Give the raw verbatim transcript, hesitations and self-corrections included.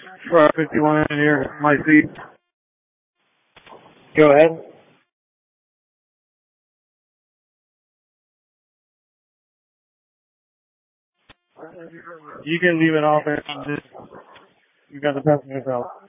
For fifty-one in here, my seat. Go ahead. You can leave it off there. Just, you got the passengers out.